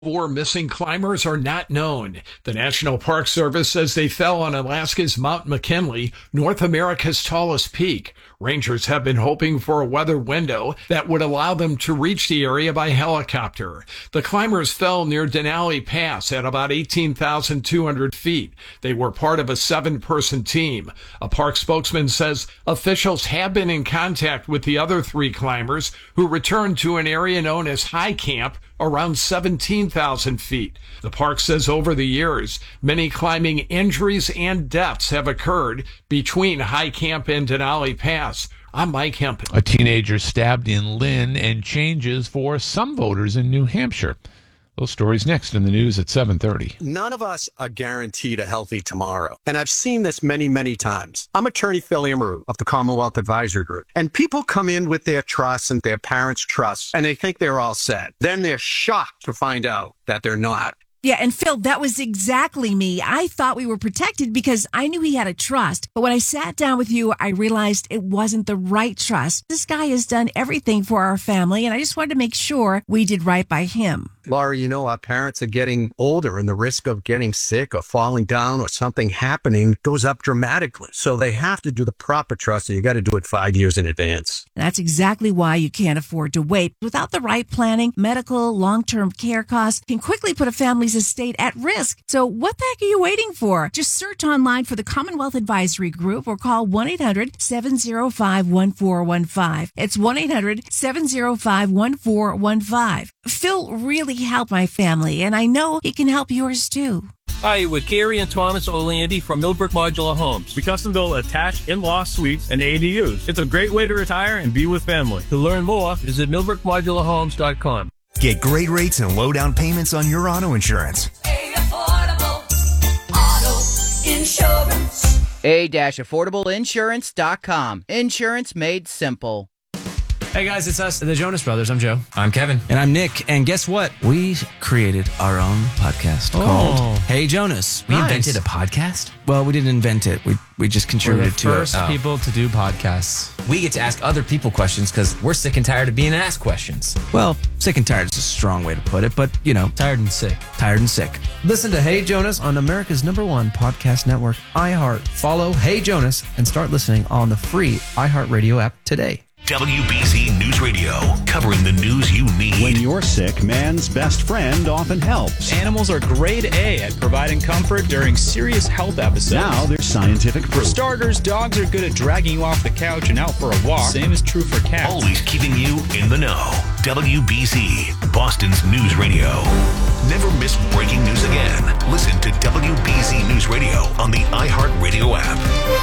Four missing climbers are not known. The National Park Service says they fell on Alaska's Mount McKinley, North America's tallest peak. Rangers have been hoping for a weather window that would allow them to reach the area by helicopter. The climbers fell near Denali Pass at about 18,200 feet. They were part of a 7-person team. A park spokesman says officials have been in contact with the other 3 climbers who returned to an area known as High Camp around 17,000 feet. The park says over the years, many climbing injuries and deaths have occurred between High Camp and Denali Pass. I'm Mike Hempen. A teenager stabbed in Lynn and changes for some voters in New Hampshire. Those stories next in the news at 7:30. None of us are guaranteed a healthy tomorrow. And I've seen this many, many times. I'm attorney Phil Amaru of the Commonwealth Advisory Group. And people come in with their trusts and their parents' trusts, and they think they're all set. Then they're shocked to find out that they're not. Yeah, and Phil, that was exactly me. I thought we were protected because I knew he had a trust. But when I sat down with you, I realized it wasn't the right trust. This guy has done everything for our family, and I just wanted to make sure we did right by him. Laura, you know, our parents are getting older and the risk of getting sick or falling down or something happening goes up dramatically. So they have to do the proper trust, and you got to do it 5 years in advance. That's exactly why you can't afford to wait. Without the right planning, medical, long-term care costs can quickly put a family's estate at risk. So what the heck are you waiting for? Just search online for the Commonwealth Advisory Group or call 1-800-705-1415. It's 1-800-705-1415. Phil really helped my family, and I know he can help yours too. Hi, with Gary and Thomas Oleandi from Millbrook Modular Homes. We custom build attached in-law suites and ADUs. It's a great way to retire and be with family. To learn more, visit millbrookmodularhomes.com. Get great rates and low down payments on your auto insurance. Affordable Auto Insurance. A-affordableinsurance.com. Insurance made simple. Hey guys, it's us, the Jonas Brothers. I'm Joe. I'm Kevin. And I'm Nick. And guess what? We created our own podcast called Hey Jonas. We invented a podcast? Well, we didn't invent it. We just contributed to it. We're the first people to do podcasts. We get to ask other people questions because we're sick and tired of being asked questions. Well, sick and tired is a strong way to put it, but, you know. Tired and sick. Tired and sick. Listen to Hey Jonas on America's #1 podcast network, iHeart. Follow Hey Jonas and start listening on the free iHeartRadio app today. WBZ News Radio, covering the news you need. When you're sick, man's best friend often helps. Animals are grade A at providing comfort during serious health episodes. Now there's scientific proof. For starters, dogs are good at dragging you off the couch and out for a walk. Same is true for cats. Always keeping you in the know. WBZ, Boston's News Radio. Never miss breaking news again. Listen to WBZ News Radio on the iHeartRadio app.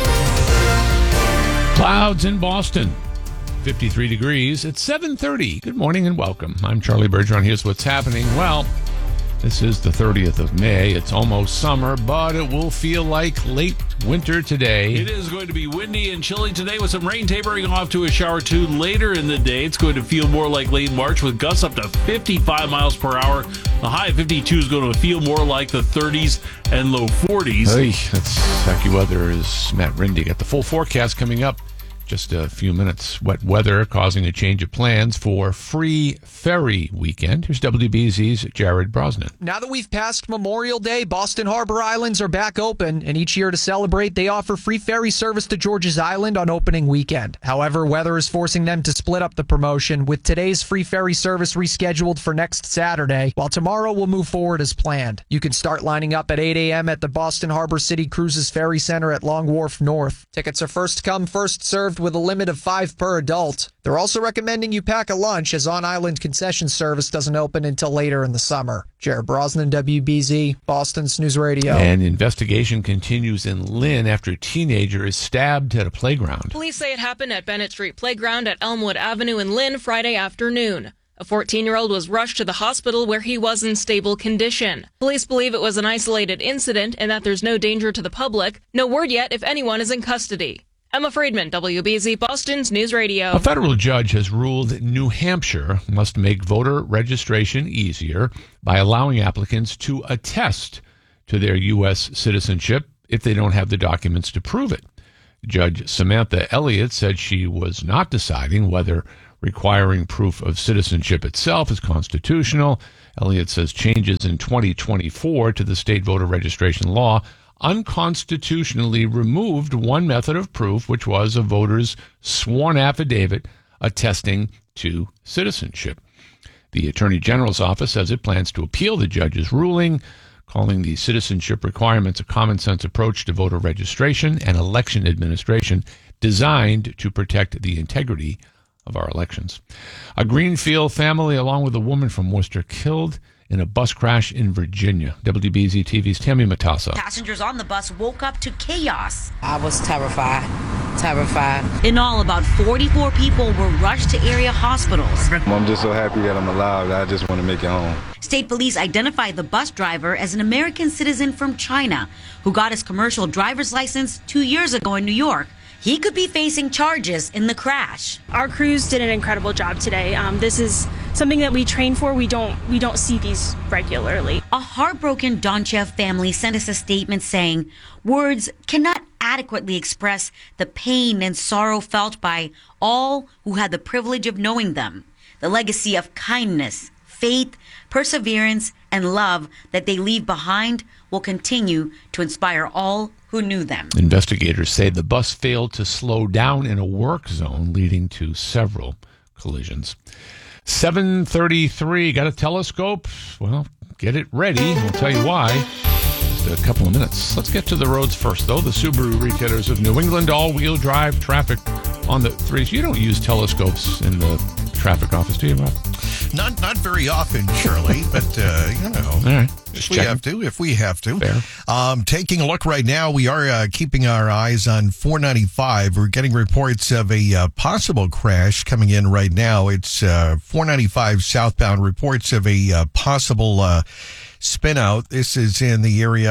Clouds in Boston. 53 degrees at 7:30. Good morning and welcome. I'm Charlie Bergeron. Here's what's happening. Well, this is the 30th of May. It's almost summer, but it will feel like late winter today. It is going to be windy and chilly today with some rain tapering off to a shower or two later in the day. It's going to feel more like late March with gusts up to 55 miles per hour. The high of 52 is going to feel more like the 30s and low 40s. Hey, that's AccuWeather's Matt Rindy. Got the full forecast coming up. Just a few minutes. Wet weather causing a change of plans for Free Ferry weekend. Here's WBZ's Jared Brosnan. Now that we've passed Memorial Day, Boston Harbor Islands are back open, and each year to celebrate, they offer free ferry service to George's Island on opening weekend. However, weather is forcing them to split up the promotion, with today's free ferry service rescheduled for next Saturday, while tomorrow will move forward as planned. You can start lining up at 8 a.m. at the Boston Harbor City Cruises Ferry Center at Long Wharf North. Tickets are first come, first served, with a limit of 5 per adult. They're also recommending you pack a lunch, as on-island concession service doesn't open until later in the summer. Jared Brosnan, WBZ, Boston's News Radio. An investigation continues in Lynn after a teenager is stabbed at a playground. Police say it happened at Bennett Street Playground at Elmwood Avenue in Lynn Friday afternoon. A 14-year-old was rushed to the hospital where he was in stable condition. Police believe it was an isolated incident and that there's no danger to the public. No word yet if anyone is in custody. Emma Friedman, WBZ, Boston's News Radio. A federal judge has ruled New Hampshire must make voter registration easier by allowing applicants to attest to their U.S. citizenship if they don't have the documents to prove it. Judge Samantha Elliott said she was not deciding whether requiring proof of citizenship itself is constitutional. Elliott says changes in 2024 to the state voter registration law unconstitutionally removed one method of proof, which was a voter's sworn affidavit attesting to citizenship. The Attorney General's office says it plans to appeal the judge's ruling, calling the citizenship requirements a common-sense approach to voter registration and election administration designed to protect the integrity of our elections. A Greenfield family, along with a woman from Worcester, killed in a bus crash in Virginia. WBZ TV's Tammy Matassa. Passengers on the bus woke up to chaos. I was terrified. In all, about 44 people were rushed to area hospitals. I'm just so happy that I'm alive. I just want to make it home. State police identified the bus driver as an American citizen from China who got his commercial driver's license 2 years ago in New York. He could be facing charges in the crash. Our crews did an incredible job today. This is something that we train for. We don't see these regularly. A heartbroken Donchev family sent us a statement saying, "Words cannot adequately express the pain and sorrow felt by all who had the privilege of knowing them. The legacy of kindness, faith, perseverance, and love that they leave behind will continue to inspire all who knew them." Investigators say the bus failed to slow down in a work zone, leading to several collisions. 7:33, got a telescope? Well, get it ready. We'll tell you why. Just a couple of minutes. Let's get to the roads first, though. The Subaru retailers of New England, all-wheel drive traffic on the threes. You don't use telescopes in the traffic office, do you, Rob? Not very often, Shirley, but, All right. If we have to. Taking a look right now, we are keeping our eyes on 495. We're getting reports of a possible crash coming in right now. It's 495 southbound, reports of a possible spin out. This is in the area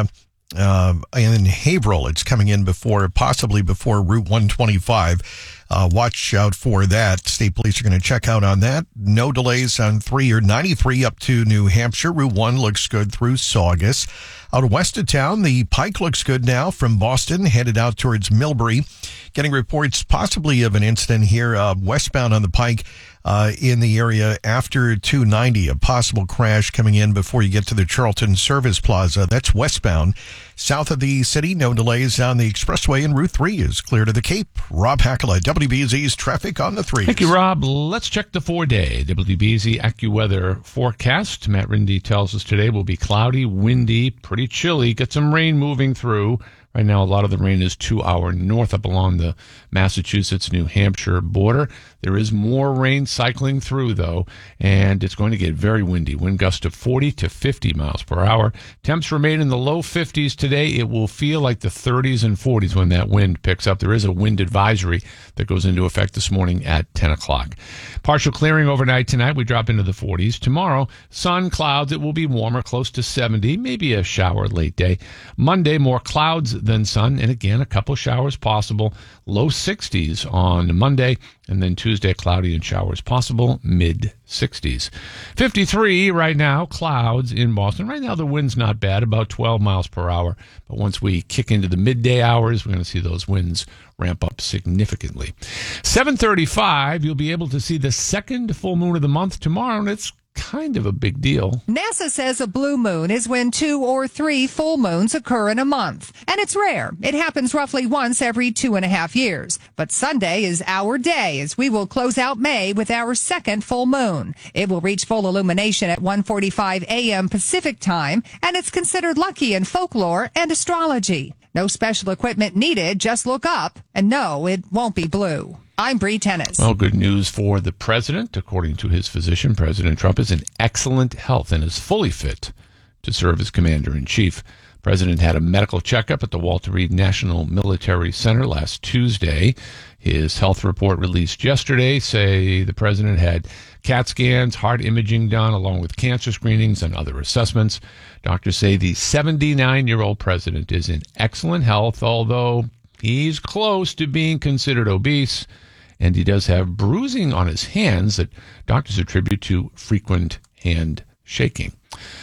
in Haverhill. It's coming in possibly before Route 125. Watch out for that. State police are going to check out on that. No delays on 3 or 93 up to New Hampshire. Route 1 looks good through Saugus. Out west of town, the Pike looks good now from Boston, headed out towards Millbury. Getting reports possibly of an incident here westbound on the Pike in the area after 290. A possible crash coming in before you get to the Charlton Service Plaza. That's westbound. South of the city, no delays on the expressway, and Route 3 is clear to the Cape. Rob Hackela, WBZ's traffic on the 3s. Thank you, Rob. Let's check the 4-day WBZ AccuWeather forecast. Matt Rindy tells us today will be cloudy, windy, pretty chilly. Get some rain moving through. Right now, a lot of the rain is 2 hour north up along the Massachusetts-New Hampshire border. There is more rain cycling through, though, and it's going to get very windy. Wind gusts of 40 to 50 miles per hour. Temps remain in the low 50s today. It will feel like the 30s and 40s when that wind picks up. There is a wind advisory that goes into effect this morning at 10 o'clock. Partial clearing overnight tonight. We drop into the 40s. Tomorrow, sun, clouds. It will be warmer, close to 70, maybe a shower late day. Monday, more clouds than sun, and again, a couple showers possible. Low 60s on Monday, and then Tuesday, cloudy and showers possible, mid-60s. 53 right now, clouds in Boston. Right now, the wind's not bad, about 12 miles per hour. But once we kick into the midday hours, we're going to see those winds ramp up significantly. 7:35, you'll be able to see the second full moon of the month tomorrow, and it's kind of a big deal. NASA says a blue moon is when 2 or 3 full moons occur in a month. And it's rare. It happens roughly once every 2.5 years. But Sunday is our day as we will close out May with our second full moon. It will reach full illumination at 1:45 a.m. Pacific time, and it's considered lucky in folklore and astrology. No special equipment needed, just look up. And no, it won't be blue. I'm Bree Tennis. Well, good news for the president. According to his physician, President Trump is in excellent health and is fully fit to serve as commander-in-chief. The president had a medical checkup at the Walter Reed National Military Center last Tuesday. His health report released yesterday say the president had CAT scans, heart imaging done, along with cancer screenings and other assessments. Doctors say the 79-year-old president is in excellent health, although he's close to being considered obese. And he does have bruising on his hands that doctors attribute to frequent hand shaking.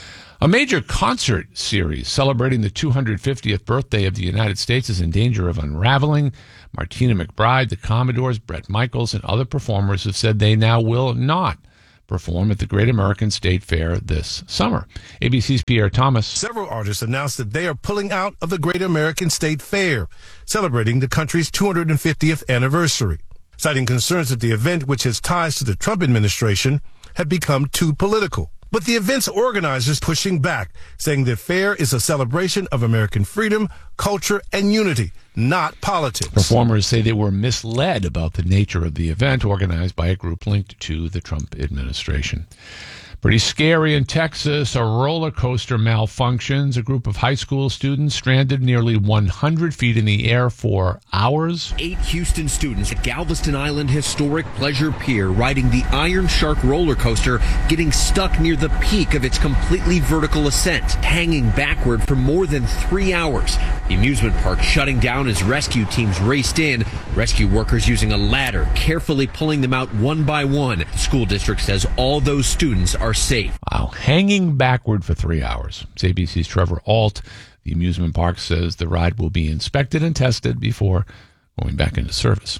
A major concert series celebrating the 250th birthday of the United States is in danger of unraveling. Martina McBride, the Commodores, Bret Michaels, and other performers have said they now will not perform at the Great American State Fair this summer. ABC's Pierre Thomas. Several artists announced that they are pulling out of the Great American State Fair, celebrating the country's 250th anniversary, citing concerns that the event, which has ties to the Trump administration, had become too political. But the event's organizers pushing back, saying the fair is a celebration of American freedom, culture, and unity, not politics. Performers say they were misled about the nature of the event organized by a group linked to the Trump administration. Pretty scary in Texas. A roller coaster malfunctions. A group of high school students stranded nearly 100 feet in the air for hours. 8 Houston students at Galveston Island Historic Pleasure Pier riding the Iron Shark roller coaster, getting stuck near the peak of its completely vertical ascent, hanging backward for more than 3 hours. The amusement park shutting down as rescue teams raced in, rescue workers using a ladder, carefully pulling them out one by one. The school district says all those students are safe. Wow, hanging backward for 3 hours. It's ABC's Trevor Ault. The amusement park says the ride will be inspected and tested before going back into service.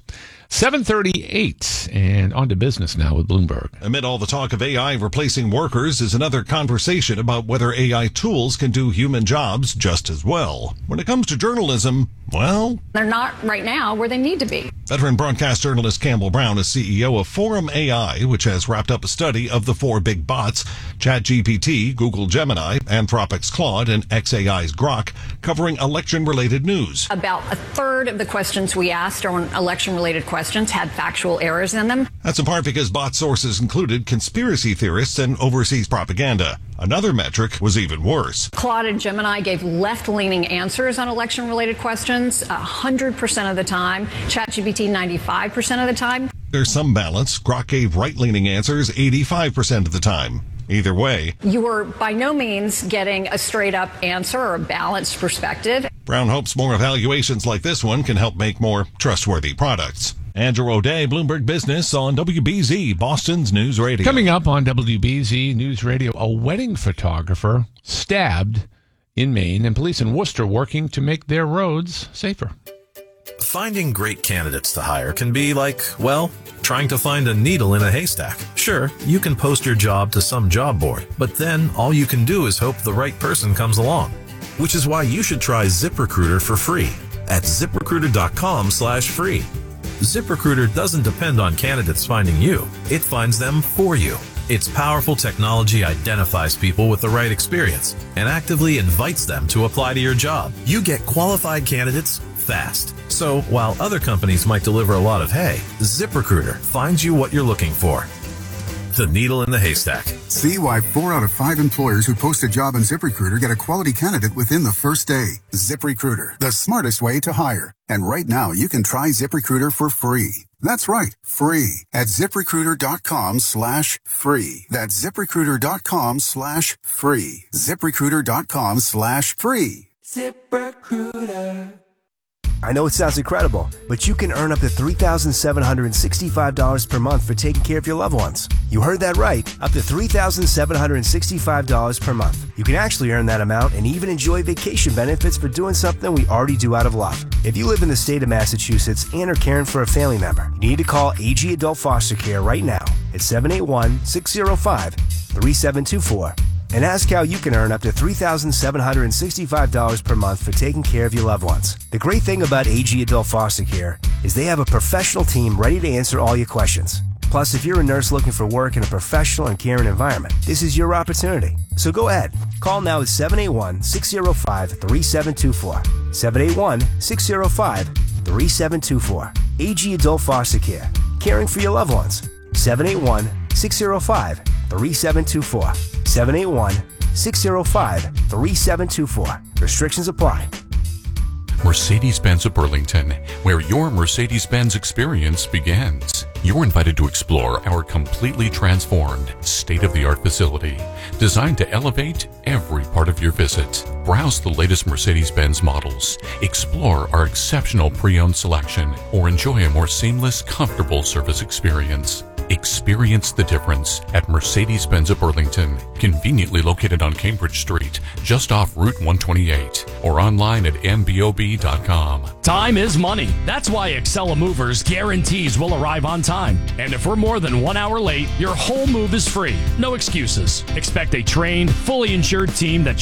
7:38, and on to business now with Bloomberg. Amid all the talk of AI replacing workers is another conversation about whether AI tools can do human jobs just as well. When it comes to journalism, well, they're not right now where they need to be. Veteran broadcast journalist Campbell Brown is CEO of Forum AI, which has wrapped up a study of the 4 big bots, ChatGPT, Google Gemini, Anthropic's Claude, and xAI's Grok, covering election-related news. About a third of the questions we asked on election-related questions had factual errors in them. That's in part because bot sources included conspiracy theorists and overseas propaganda. Another metric was even worse. Claude and Gemini gave left-leaning answers on election-related questions 100% of the time. ChatGPT 95% of the time. There's some balance. Grok gave right-leaning answers 85% of the time. Either way, you are by no means getting a straight-up answer or a balanced perspective. Brown hopes more evaluations like this one can help make more trustworthy products. Andrew O'Day, Bloomberg Business on WBZ, Boston's News Radio. Coming up on WBZ News Radio, a wedding photographer stabbed in Maine, and police in Worcester working to make their roads safer. Finding great candidates to hire can be like, well, trying to find a needle in a haystack. Sure, you can post your job to some job board, but then all you can do is hope the right person comes along. Which is why you should try ZipRecruiter for free at ZipRecruiter.com/free. ZipRecruiter doesn't depend on candidates finding you. It finds them for you. Its powerful technology identifies people with the right experience and actively invites them to apply to your job. You get qualified candidates fast. So while other companies might deliver a lot of hay, ZipRecruiter finds you what you're looking for. The needle in the haystack. See why 4 out of 5 employers who post a job on ZipRecruiter get a quality candidate within the first day. ZipRecruiter, the smartest way to hire. And right now, you can try ZipRecruiter for free. That's right, free at ZipRecruiter.com/free. That's ZipRecruiter.com/free. ZipRecruiter.com/free. ZipRecruiter. I know it sounds incredible, but you can earn up to $3,765 per month for taking care of your loved ones. You heard that right, up to $3,765 per month. You can actually earn that amount and even enjoy vacation benefits for doing something we already do out of love. If you live in the state of Massachusetts and are caring for a family member, you need to call AG Adult Foster Care right now at 781-605-3724. And ask how you can earn up to $3,765 per month for taking care of your loved ones. The great thing about AG Adult Foster Care is they have a professional team ready to answer all your questions. Plus, if you're a nurse looking for work in a professional and caring environment, this is your opportunity. So go ahead. Call now at 781-605-3724. 781-605-3724. AG Adult Foster Care. Caring for your loved ones. 781-605-3724. 781-605-3724. Restrictions apply. Mercedes-Benz of Burlington, where your Mercedes-Benz experience begins. You're invited to explore our completely transformed, state-of-the-art facility, designed to elevate every part of your visit. Browse the latest Mercedes-Benz models, explore our exceptional pre-owned selection, or enjoy a more seamless, comfortable service experience. Experience the difference at Mercedes-Benz of Burlington, conveniently located on Cambridge Street, just off Route 128, or online at mbob.com. Time is money. That's why Excella Movers guarantees we'll arrive on time. And if we're more than 1 hour late, your whole move is free. No excuses. Expect a trained, fully insured team that